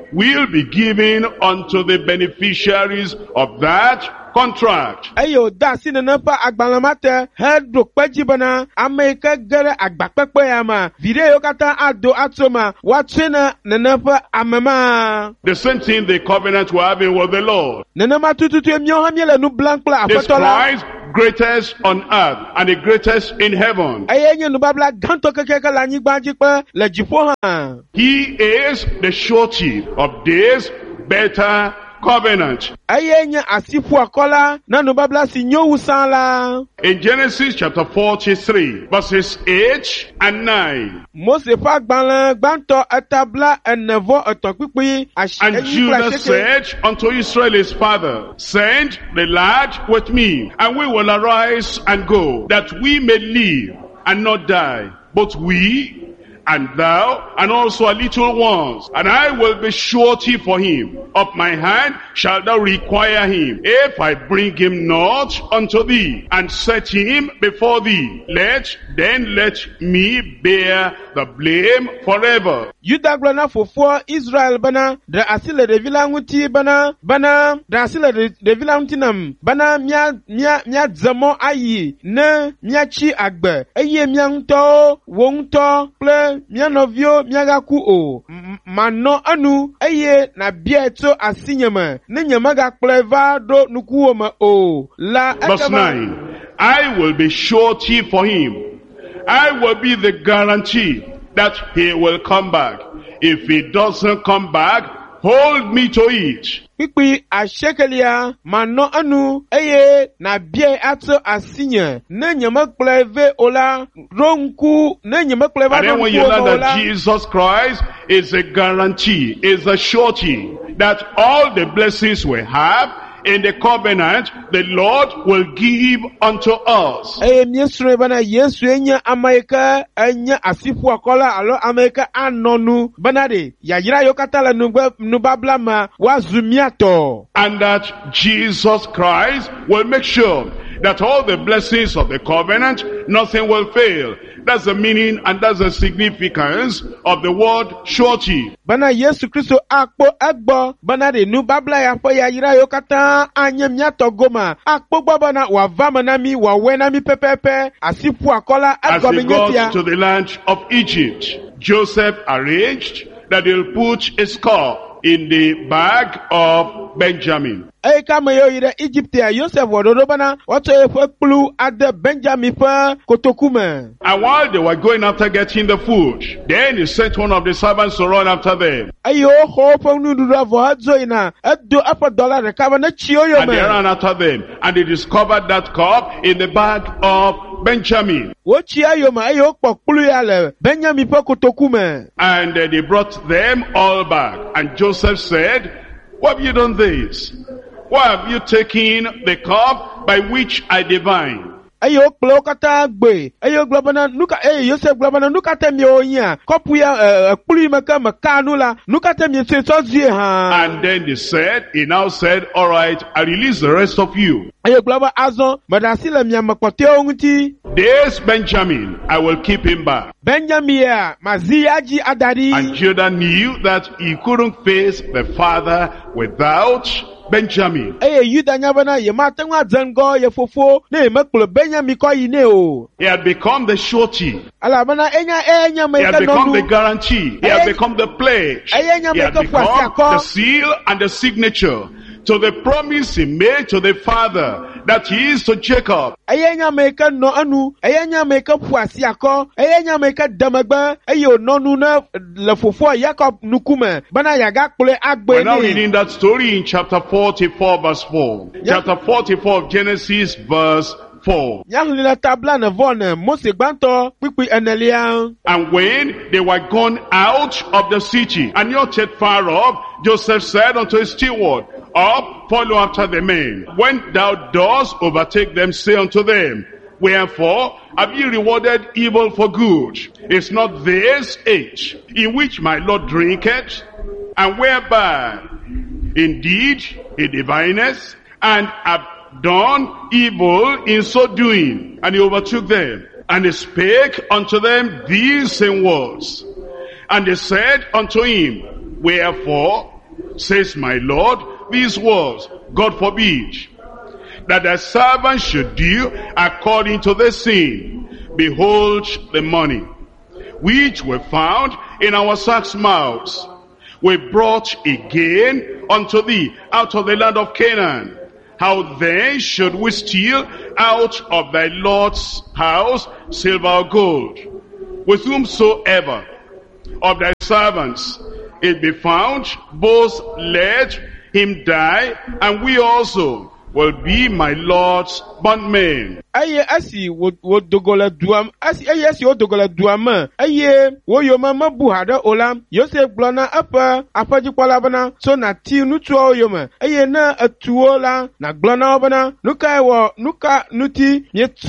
will be given unto the beneficiaries of that contract. Ayo da si nana pa agbalamate hedo kpeji bana Amerika gere agbakpepe ya ma video kata ado atoma watsena nana pa amema. The same thing the covenant we're having with the Lord. Nana ma tututu emyo hamiele nu blank pla This afetola. Christ, greatest on earth and the greatest in heaven. Aye nye nu babla ganto keke la nyigba jikpe le jipo ha. He is the surety of this better covenant. Aye nye asifu akola na nu babla si nyo usan la. In Genesis chapter 43, verses 8 and 9. Mose fa gbanto etabla enevo etokpipi And Judah said unto Israel his father, send the lad with me, and we will arise and go, that we may live and not die, both we and thou, and also our little ones, and I will be surety for him. Of my hand shalt thou require him. If I bring him not unto thee, and set him before thee, let me bear the blame forever. Yuda glona fofo Israel bana da asile de vilanguti bana da asile de vilangutinam bana mia zamo ayi ne mia chi agbe eye mia nto wonto ple mia novio mia gaku o mano anu eye na bieto asinyama ne nyama ga pleva do nuku ma o la. Verse 9, I will be surety for him. I will be the guarantee that he will come back. If he doesn't come back, hold me to it. Pipi ashekelia mano anu eye na bie ato asinya ne nyama pleve ola ronku ne nyama pleva. And then when you learn that Jesus Christ is a guarantee, is a surety that all the blessings we have in the covenant, the Lord will give unto us. Miesre bana Yesu enya Amerika enya asifu akola alo Amerika anonu banade yajira yokatala nubabla ma wazumiato. And that Jesus Christ will make sure that all the blessings of the covenant, nothing will fail. That's the meaning and that's the significance of the word surety. Bana Yesu Kristo akpo egbo bana de nu babla ya po ya yira yokata anyemnyato goma akpo bana wa vamanami wa wenami pepepe asifu akola egbo minyetia. As they got to the land of Egypt, Joseph arranged that he'll put a skull in the bag of Benjamin. Kama yo ire Egyptia Joseph wododo bana wato efe plu ade Benjamin fa kotokume. And while they were going after getting the food, then he sent one of the servants to run after them. Ayo ho fa nudu avo hadzo ina edo apa dollar recover na chioyo me. And they ran after them, and they discovered that cup in the bag of Benjamin. Wo chiayo ma ayo pok plu ya le Benjamin fa kotokume. And they brought them all back. And Joseph said, why have you done this? Why have you taken the cup by which I divine? Ayo plokata gbe ayo globana nuka Joseph globana nuka temi onya kopu ya puli maka nula nuka temi se sozie ha. And then he now said, all right, I release the rest of you. Ayo globa azon madasile miamakote onguti. This Benjamin, I will keep him back. Benjamin ya maziaji adari. And Judah knew that he couldn't face the father without Benjamin. Yuda nyabana yematengwa zango ye fofo ne meklo Benjamin ko yine o. He had become the surety. Alabana enya He had become the guarantee. He had become the pledge. He had become the seal and the signature to the promise he made to the father that he is to Jacob. Ayenya meka no anu, ayenya meka puasi ako, ayenya meka damagba, ayo no na le fofo Jacob nukume. Bana yaga kule agbe. We're now reading that story in chapter 44 verse 4. Chapter 44 of Genesis verse 4. And when they were gone out of the city, and not yet far off, Joseph said unto his steward, up, follow after the men. When thou dost overtake them, say unto them, wherefore have ye rewarded evil for good? Is not this age in which my Lord drinketh, and whereby indeed he divineth, and have done evil in so doing? And he overtook them, and he spake unto them these same words. And they said unto him, wherefore says my Lord, these words, God forbid, that thy servant should do according to the sin. Behold the money, which were found in our sacks' mouths, we brought again unto thee out of the land of Canaan. How then should we steal out of thy Lord's house silver or gold? With whomsoever of thy servants it be found, both let him die, and we also will be my Lord's bondmen. Aye asi wo dogola duam asi aye asi wo dogola duam aye wo yo mama buhada olam Yosef blona apa apajikwala bana so na ti nutuo yo ma aye na atuo la na blona bana nuka wo nuka nuti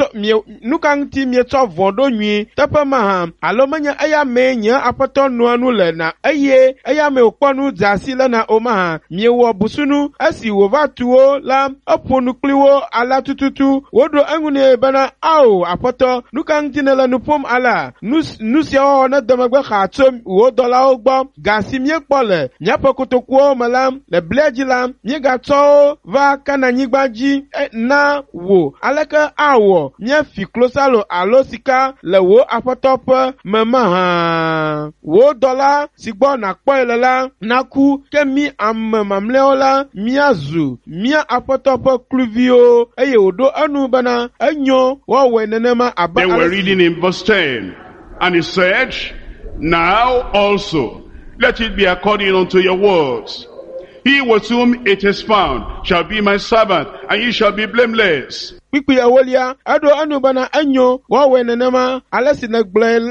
nuka nti mieto vondo nwi tapa ma alomanya aya menya apato no anu le na aye aya me okponu zasi la na oma miewo busunu asi wo vatuo la oponu kliwo ala tututu wodo angune bana au apoto nukan tinela nupom ala nusia na demagba khatom wo dola ogba gasimie kpole nyapo kotokwo malam le blejilam nye gato va kana nyigbaji na wo alaka awo nye fi klosalo alosika le wo apotop mama ha wo dola sigbo na kpoelela naku kemi amamleola miazu mia apotop kluvio eye odo anu bana Then we're reading in verse 10, and he said, now also let it be according unto your words. He with whom it is found shall be my servant, and ye shall be blameless. Pikpi awolia ado anu bana anyo wa wenenema alesi na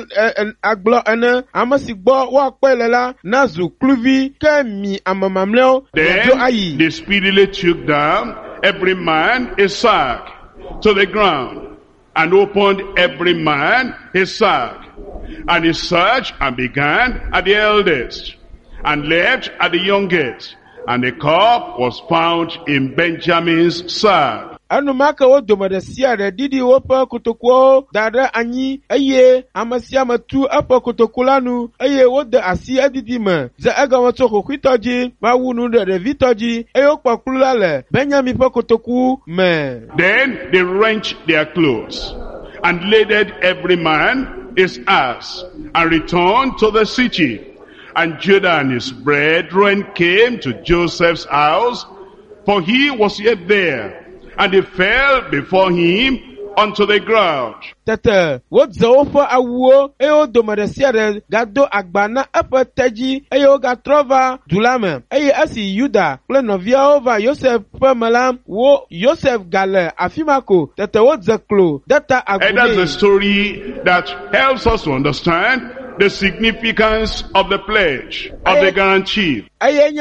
aglo ene amasigbo wa kwelela nazu kluvi kemi amamamleo. Then they speedily took down every man his sack to the ground, and opened every man his sack, and he searched and began at the eldest, and left at the youngest, and the cup was found in Benjamin's sack. Anu maka wo domada siare didi wopa kutokwo dada anyi aye amasia matu apa kutokulanu aye wode asi adidi ma za aga wato kwitoji ma wunu de vitoji ayo pakulale Benjamin pa kutoku me. Then they wrenched their clothes and laded every man his ass and returned to the city. And Judah and his brethren came to Joseph's house, for he was yet there. And they fell before him unto the ground. Tete, what zaofa awo, eo domadesiare, gado agbana apataji, eo gatrova, dulame, eye asi Yuda, plenovia over Yosef Pamalam, wo Yosef Gale, afimako, tete what zaklo, data agune. And that's the story that helps us to understand the significance of the pledge, of the guarantee. And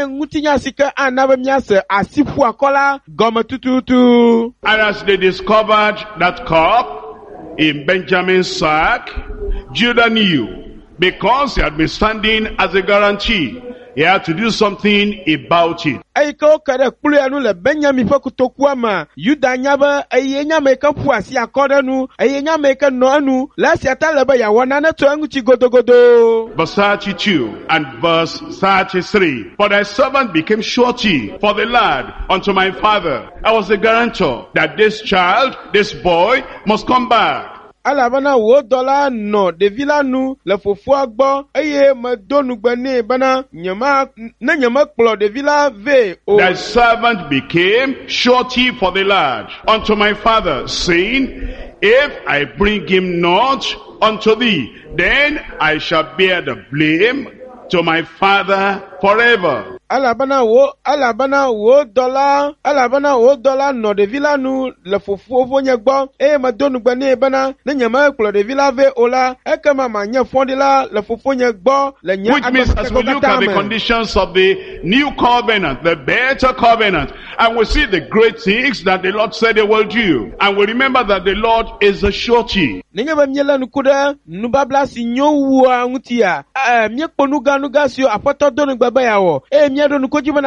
as they discovered that cup in Benjamin's sack, Judah knew, because he had been standing as a guarantee, he had to do something about it. Aiko kare kule anu le Benjamin fa kutokwa ma Yuda nyaba ayenya meka puasi akora nu ayenya meka no anu la siata leba ya wana na to angu chi godogodo. Verse 32 and verse 33. For thy servant became surety for the lad unto my father. I was the guarantor that this child, this boy, must come back. Alabana wo dola no de villa nu le fofo agbo eye madonu gbani bana nyama na nyama kplo de villa ve o. Thy servant became surety for the lad unto my father, saying, if I bring him not unto thee, then I shall bear the blame to my father forever. Alabana wo dola no de villa nu le fofo vonya gbo e madonu gbani bana na nyama kplo de villa ve ola e kama manya fondila le fofo nya gbo le nya. Which means as we look at the conditions of the new covenant, the better covenant, and we see the great things that the Lord said he will do, and we remember that the Lord is a surety. Ninga ba miela nukuda nubabla si nyowa ngutia mie kponuga nuga sio apoto donu gbaba yawo that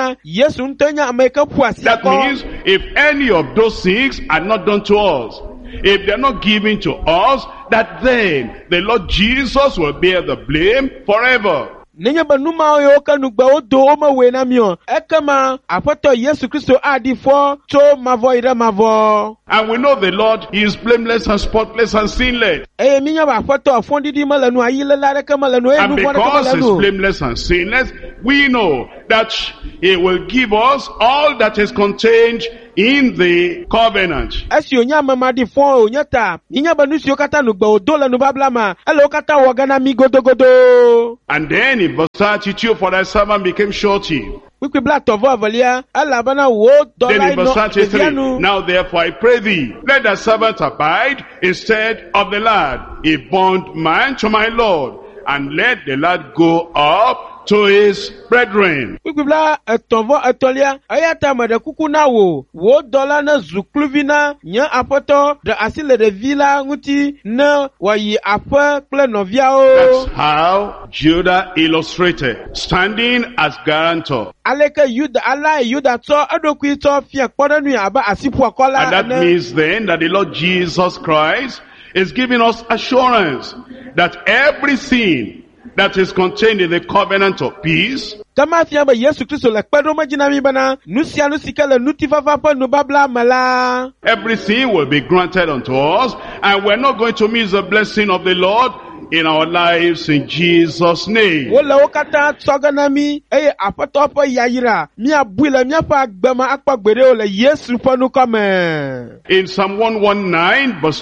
means if any of those things are not done to us, if they're not given to us, that then the Lord Jesus will bear the blame forever. nenye be numa yo ke nugbe wo do wo me we na mio ekema aƒetɔ Yesu Kristo adi fɔ tso mavɔ yi ɖe mavɔ. And we know the Lord, He is blameless and spotless and sinless. Eye mi nya be aƒetɔ fɔdidi me le nu ayi le la ɖeke me le nu eye And nu vɔ ɖeke because me He le is nu. blameless and sinless, we know that He will give us all that is contained in the covenant. Esi o nya mema di fɔ o nya ta mi nya be nu siwo katã nugbe o do le nubabla ma ele wo katã wɔ gana mi godogodo. And then in verse 32, for thy servant became surety. Kpikpi bla tɔvɔ evelia elabena wo Then dɔla in verse nɔ 33, ɖevia nu. now therefore I pray thee, let thy servant abide instead of the lad, a bondman to my Lord, and let the lad go up to his brethren. Kpikpi bla etɔvɔ etɔlia eya ta me ɖe kuku na wo dɔla ne zu kluvi na nye aƒetɔ ɖe asi le ɖevi la ŋuti ne wòayi aƒe kple That's nɔviawo. how Judah illustrated, standing as guarantor. Aleke Yuda ala Yuda tsɔ eɖokui tsɔ fia kpɔɖenu abe asiƒoakɔ la And that ene. means then that the Lord Jesus Christ is giving us assurance that everything that is contained in the covenant of peace, Kama fia be Yesu Kristo le kpeɖom edzi na mi bena nu sia nu si ke le ŋutifafa ƒe nubabla me la. everything will be granted unto us, and we're not going to miss the blessing of the Lord in our lives in Jesus' name. Wole wo katã tsɔ ge na mi eye aƒetɔ ƒe yayra miabui le míaƒe agbeme akpɔ gbeɖe le Yesu ƒe nukɔme. In Psalm 119, verse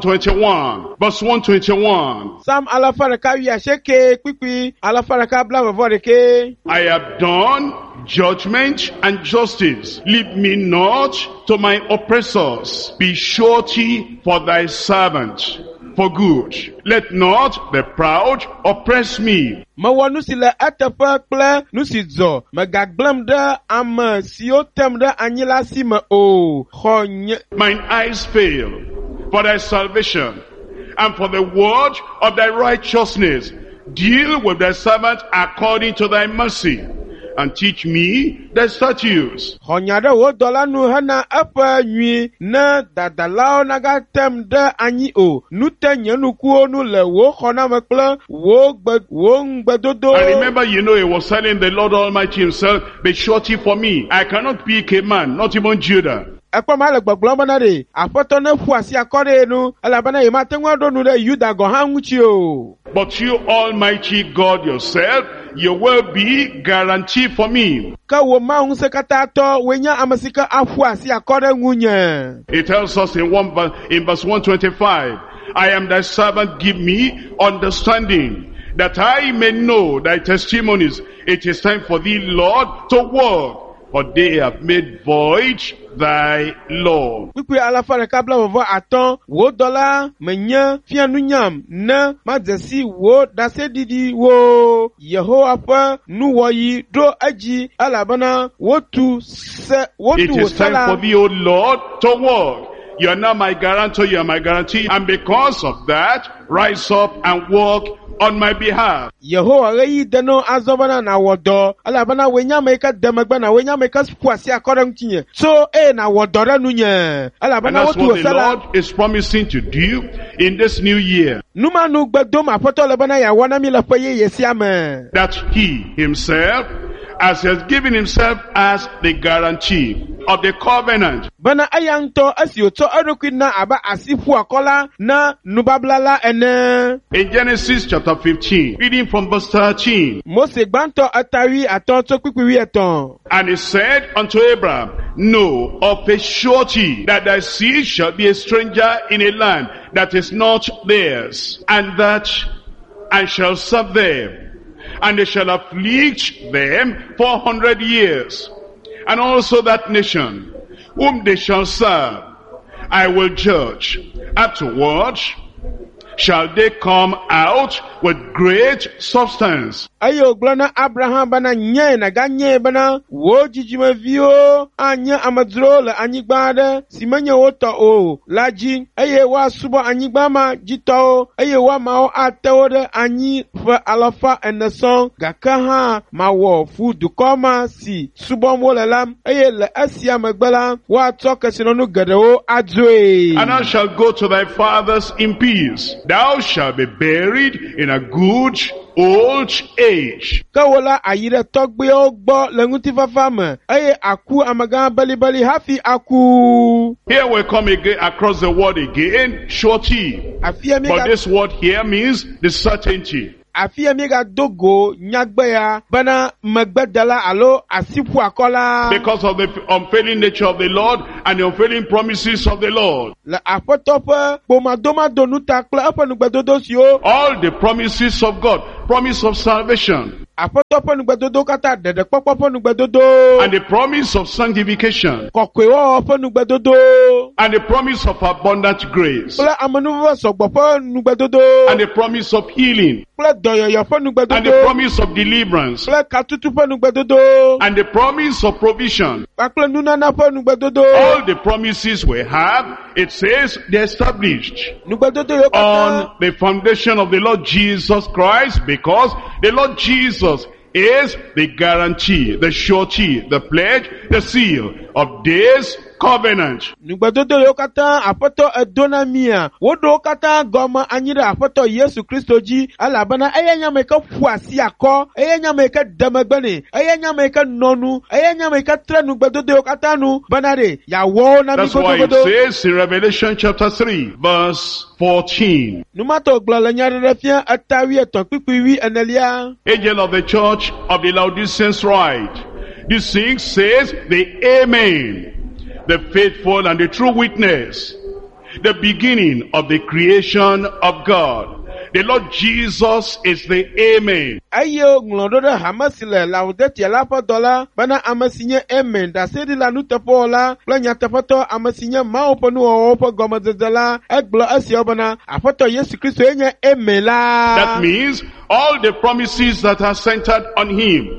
121, verse 121, Psalm alafa ɖeka wi asieke kpikpi alafa ɖeka blavevɔ ɖeke. I have done judgment and justice. Leave me not to my oppressors. Be surety for thy servant for good. Let not the proud oppress me. Mewɔ nu si le eteƒe kple nu si dzɔ megagblẽm ɖe ame siwo tem ɖe anyi la si me o. Xɔ nye Mine eyes fail for thy salvation and for the word of thy righteousness. Deal with thy servant according to thy mercy, and teach me thy statutes. xɔ nya ɖe wo dɔla nu hena eƒe nyui ne dadalawo nagatem ɖe anyi o. Nu te nye nukuwo nu le wo xɔname kple wo ŋugbedodo. And remember, you know, he was telling the Lord Almighty himself, be surety for me. I cannot pick a man, not even Judah. Ekpɔ ma le gbɔgblɔm bena ɖe aƒetɔ ne ƒu asi akɔ ɖe nu elabena ye mate ŋu aɖo nu ɖe Yuda gɔ hã ŋuti o. But you, Almighty God yourself, you will be guarantee for me. Ke wo Mawu Ŋusẽkatãtɔ woe nye ame si ke aƒu asi akɔ ɖe ŋunye. It tells us in verse 125, I am thy servant, give me understanding, that I may know thy testimonies. It is time for thee, Lord, to work, for they have made void thy law. Kpikpi alafa ɖeka blavevɔ atɔ̃ wo dɔla menye fia nu nyam ne madze si wo ɖaseɖiɖi wo Yehowa ƒe nuwɔyi ɖo edzi elabena wotu It wo is se time la. for thee, O Lord, to work. You are now my guarantor, you are my guarantee. And because of that, rise up and work on my behalf. Yehowa ɣeyi de no azɔ bena nawɔ dɔ elabena woe nye ame yi ke de megbe na woe nye ame yi ke ƒu asi akɔ ɖe ŋutinye tso eye nawɔ dɔ ɖe nunye And elabena that's wotu wo what the se la. Lord is promising to do in this new year. Numanu gbedom aƒetɔ le bena yeawɔ na mi le ƒe yeye sia me. That he himself, as he has given himself as the guarantee of the covenant, Bena eya ŋutɔ esi wòtsɔ eɖokui na abe asi ƒu akɔ la na nubabla la ene. in Genesis chapter 15, reading from verse 13, Mose gbãtɔ etawi atɔ̃ tso kpikpi wi etɔ̃. and he said unto Abraham, know of a surety that thy seed shall be a stranger in a land that is not theirs, and shall serve them, and they shall afflict them 400 years. And also that nation whom they shall serve, I will judge. Afterward shall they come out with great substance. Eye wògblɔ na Abraham bena nye nàganye bena wo dzidzimeviwo anye amedzrowo le anyigba aɖe si menye wo tɔ o la dzi eye woasubɔ anyigba ma dzitɔwo eye woamawo ate wo ɖe anyi ƒe 400 sɔŋ gake hã mawɔ fu dukɔ ma si subɔm wole la eye le esia megbe la woatsɔ kesinɔnu geɖewo adzoe. And thou shalt go to thy fathers in peace, thou shalt be buried in a good old age. Kawola ayire togbe ogbo lenguti fafame. Aye aku amaga bali hafi aku. Here we come again across the word again, surety. But this word here means the certainty. Afiamiga dogo nyagbeya bana magbedala alo asipu akola. Because of the unfailing nature of the Lord and the unfailing promises of the Lord. La apotope pomadoma donuta kla apa nugbedodo sio. All the promises of God, promise of salvation. Apotope nugbedodo kata dede popopo nugbedodo. And the promise of sanctification. Kokwewo opo nugbedodo. And the promise of abundant grace. Kla amanuwa sogbopo nugbedodo. And the promise of healing. Kla doyoyo po nugbedodo. And the promise of deliverance. Kla katutu po nugbedodo. And the promise of provision. Kla nunana po nugbedodo. All the promises we have, it says they're established nugbedodo on the foundation of the Lord Jesus Christ, because the Lord Jesus is the guarantee, the surety, the pledge, the seal of this covenant. Nugbedodo yokata apoto edonamia. Wodo kata goma anyira apoto Yesu Kristo ji alabana eyenya meka fuasi akọ, eyenya meka damagbane, eyenya meka nonu, eyenya meka tre nugbedodo yokata nu banare ya wo na That's why it says in Revelation chapter 3 verse 14. Numato glala nyarefia atawi eton pipiwi enelia. Angel of the church of the Laodiceans write, this thing says the Amen, the faithful and the true witness, the beginning of the creation of God. The Lord Jesus is the Amen. Ayo nglododa hamasile laudete lapo dola bana amasinye amen da sedi la nutepola planya tefoto amasinye maoponu opo gomazela eglo asiobana afoto Yesu Kristo enye emela. That means all the promises that are centered on him.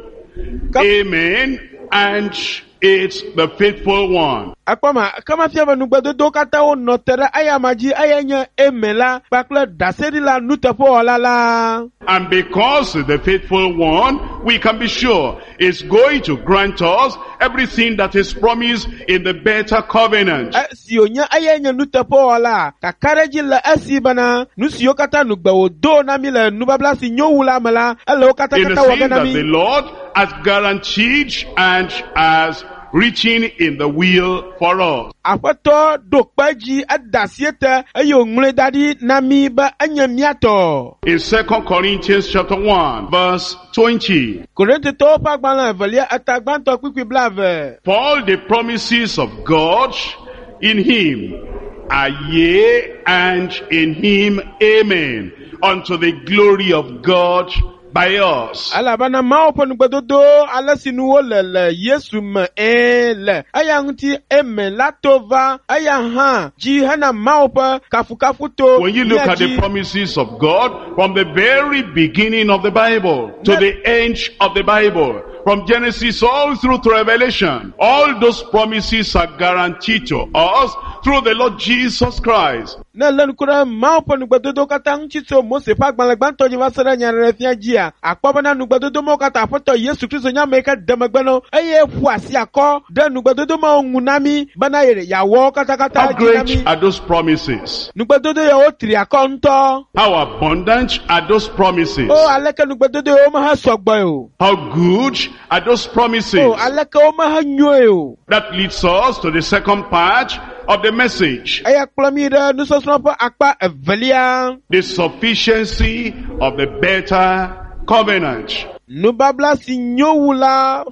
Amen, and it's the faithful one. Akpama kama fiaba nugbedodo kata o notere ayamaji ayenya emela bakle dasedi la nutepo la. And because the faithful one, we can be sure is going to grant us everything that is promised in the better covenant. Sionya ayenya nutepo la kakareji la asibana nusio kata nugbewo do na mile nubabla si nyowula mala elo kata in the kata thing that waganami. the Lord has guaranteed and has reaching in the will for us. Afoto dokpaji adasiete ayo ngule dadi nami ba anyamiato. In 2 Corinthians chapter 1 verse 20. Korinte to pagbala evelia atagbanto kwikwi blave. For all the promises of God in him are yea, and in him amen, unto the glory of God by us. Alabana maopo nugbedodo alasinuwo lele Yesu me le ayanti eme latova ayaha ji hana maopo kafukafuto. When you look at the promises of God from the very beginning of the Bible to the end of the Bible, from Genesis all through to Revelation, all those promises are guaranteed to us through the Lord Jesus Christ. Na lenkura maopo nugbedodo kata nchito Mose pagbala gbanto jivasara nyarefia jia akpabana nugbedodo mo kata afoto Yesu Kristo nyameka demagbano eye fuasi akọ de nugbedodo ma ongunami bana yere yawo kata How great are those promises? Nugbedodo yawo tri akọ nto. How abundant are those promises? Oh aleke nugbedodo yawo ma ha sogbo o. How good are those promises? Oh aleke o ma ha nyoe o. That leads us to the second part of the message. Aya kplamire nusosnopo akpa evelia. The sufficiency of the better covenant. Nubabla si nyowula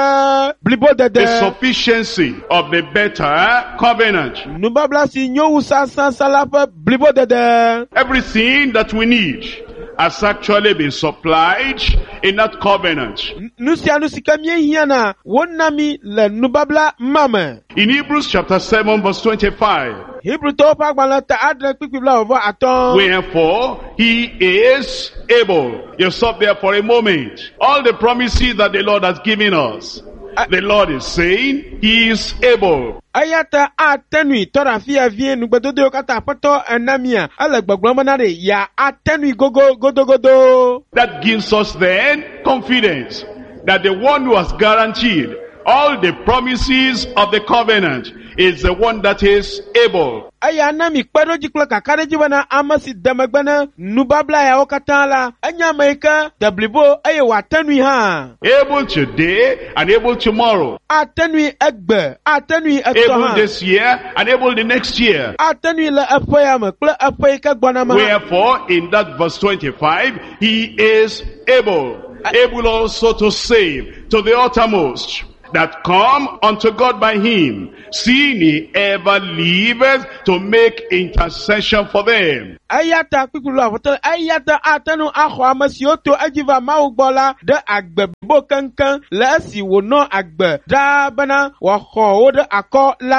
fe blibo dede. The sufficiency of the better covenant. Nubabla si nyowusa sansala fe blibo dede. Everything that we need has actually been supplied in that covenant. Nusia nusikamye hiana wonami le nubabla mame. In Hebrews chapter 7 verse 25. Hebrew to pagbalata adre kwikibla over aton. Wherefore he is able. You stop there for a moment. All the promises that the Lord has given us, the Lord is saying he is able. Ayata atenui tora fia vie nugbedodo kata pato enamia ale gbagbamanare ya atenui godo. That gives us then confidence that the one who has guaranteed all the promises of the covenant is the one that is able. Aya na mi kpedo jiklo kakare jibana amasi damagbana nubabla ya okatala anya maika dablibo aye watanwi ha. Able today and able tomorrow. Atanwi egbe, atanwi Able etoha. this year and able the next year. Atanwi la apoyama, kle apoyika gwanama. Wherefore, in that verse 25, he is able also to save to the uttermost that come unto God by him, seeing he ever liveth to make intercession for them. Ayata kukulu avotel ayata atanu akho amasioto ajiva maugbola de agbe bo kankan la si wono agbe da bana wa kho de akọ la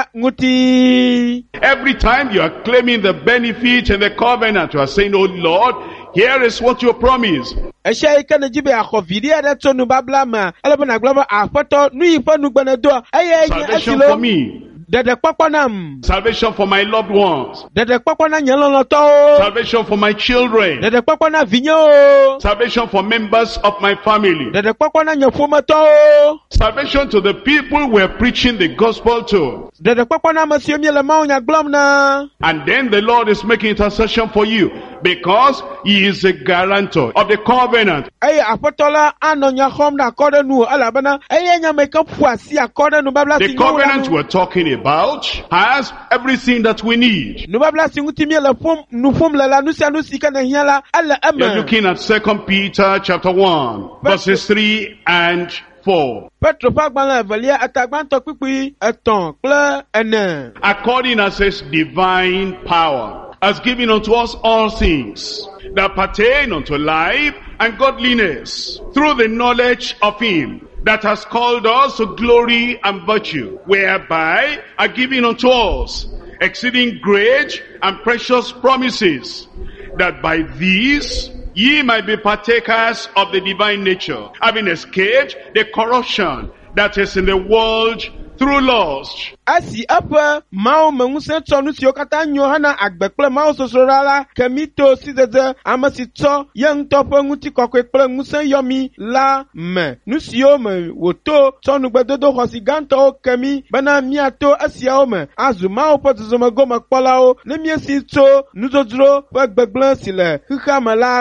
nguti. Every time you are claiming the benefit and the covenant, you are saying, oh Lord, here is what you promise. Esha ikana jibe akho vidia de tonu babla ma alabana glaba afoto nu ifanu gbana do aye Salvation for me. Dede kpakpanam. Salvation for my loved ones. Dede kpakpana nyeloloto. Salvation for my children. Dede kpakpana vinyo. Salvation for members of my family. Dede kpakpana nyefumato. Salvation to the people we're preaching the gospel to. Dede kpakpana masiomye le maunya glomna. And then the Lord is making intercession for you because he is a guarantor of the covenant. Aye apotola anonya khom na kode nu alabana aye nya make up fuasi akode nu babla The covenant we're talking about has everything that we need. nu babla singutimi le fom nu fom le la nu sia nu sika na hiala ala You're ama. looking at 2 Peter chapter 1 verses 3 and 4. Petro pagbala evelia atagbanto pipi eton kle ene. According as his divine power has given unto us all things that pertain unto life and godliness through the knowledge of him that has called us to glory and virtue, whereby are given unto us exceeding great and precious promises, that by these ye might be partakers of the divine nature, having escaped the corruption that is in the world through lust. Asi apa mau menguse tonu sio kata nyohana agbekple mau sosorala kemito sidede amasito yang topo nguti kokwe kple nguse yomi la me nusio me woto tonu gbedodo hosiganto kemi bana miato asia me azu mau potuzuma goma kpolao ne miesi to nuzodro gbegbegble sile hikamala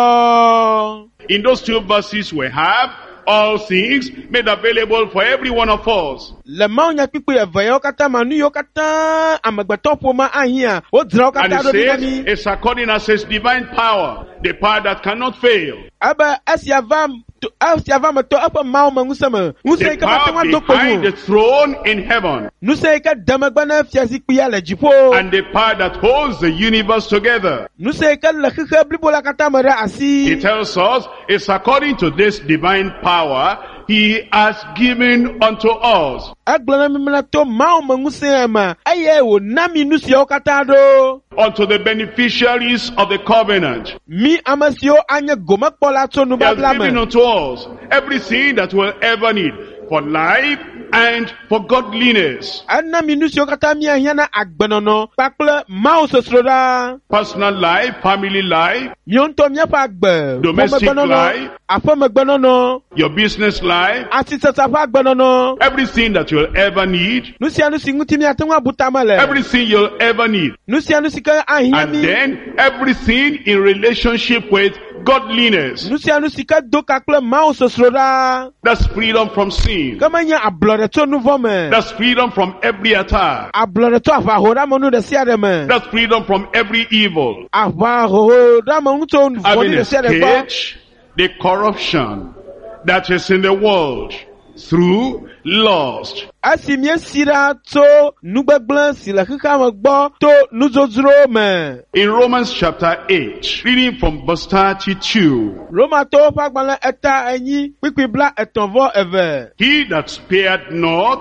gbo. In those two verses we have all things made available for every one of us. Le mau nya pipi eveyo kata manu yo kata amagbeto ma ahia o dra And kata it do says ni. it's according as his divine power, the power that cannot fail. Aba asiavam to apa mau mangusama The musai ka power batwa to behind the pomu throne in heaven, nusai ka damagbana fiasi kuya la jipo and the power that holds the universe together. nusai ka la khikha blibola kata mara asi. It tells us it's according to this divine power he has given unto us. Aglana mimna to mau mangusai ma aye wo nami nusio kata do Unto the beneficiaries of the covenant. mi amasio anya goma pola to nu He has given bablama unto us everything that we'll ever need for life and for godliness. anna minusio kata mi ahiana agbenono pakle mau sosroda Personal life, family life, mionto mi fa agbe Domestic life. afoma gbenono your business life, asitata fa gbenono everything that you'll ever need, nusia nusi ngutimi atenwa butamale everything you'll ever need. nusia nusika And ahiami then everything in relationship with godliness. nusia nusika doka kle mau sosroda That's freedom from sin. kamanya ablore to nuvome That's freedom from every attack. ablore to afa hora monu de siademe That's freedom from every evil. afa ho da monu to Having voni de siademe escaped the corruption that is in the world through lust. asimie sira to nugbegble sila kika magbo to nuzozro me In Romans chapter 8, reading from verse 32, Roma to fagbala eta enyi kwikwi etonvo eve he that spared not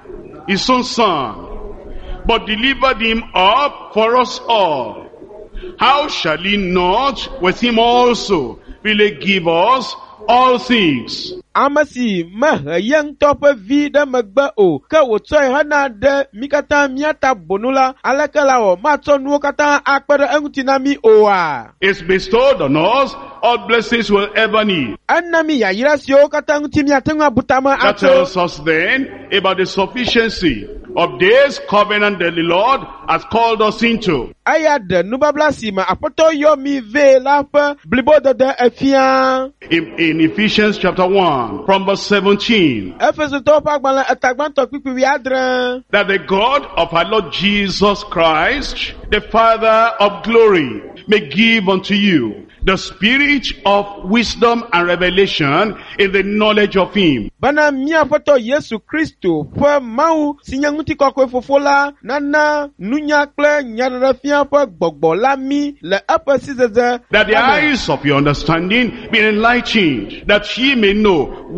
his own son, but delivered him up for us all, how shall he not with him also really give us all things. Amasi mahayang tope vida magba o ka wotsoi hana de mikata miata bonula alakalawo matonu kata akpada angutinami oa. It's bestowed on us all blessings we'll ever need. Annami ya yirasio kata angutimi atenga butama That ato. tells us then about the sufficiency of this covenant that the Lord has called us into. Ayad nubablasi ma apoto yo mi ve lapa bliboda de efia. In Ephesians chapter 1 from verse 17. Efeso topa gbala etagbanto pipi wiadra. That the God of our Lord Jesus Christ, the Father of glory, may give unto you the spirit of wisdom and revelation in the knowledge of Him. Bana mia foto Yesu Kristo fa mau sinyanguti kokwe fofola nana nunya kle nyarafia pa gbogbo lami le apa sizeze. That the eyes of your understanding be enlightened, that ye may know